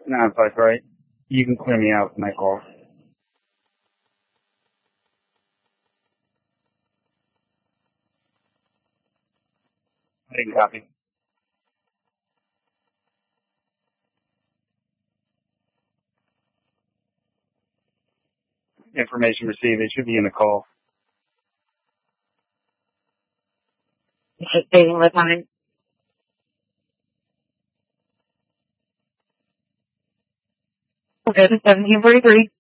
No, that's right. You can clear me out with my call. I didn't copy. Information received. It should be in the call. Taking the time. Okay, 1743.